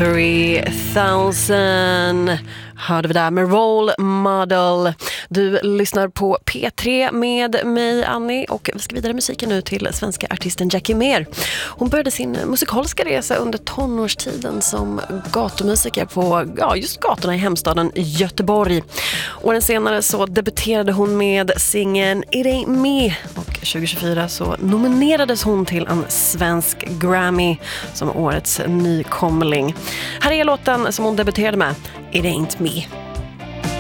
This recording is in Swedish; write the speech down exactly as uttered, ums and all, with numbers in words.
three thousand hörde vi där med Role Model. Du lyssnar på P tre med mig, Annie, och vi ska vidare musiken nu till svenska artisten Jackie Mehr. Hon började sin musikaliska resa under tonårstiden som gatumusiker på ja, just gatorna i hemstaden Göteborg. Åren senare så debuterade hon med singeln It Ain't Me, och tjugo tjugofyra så nominerades hon till en svensk Grammy som årets nykomling. Här är låten som hon debuterade med, It Ain't Me.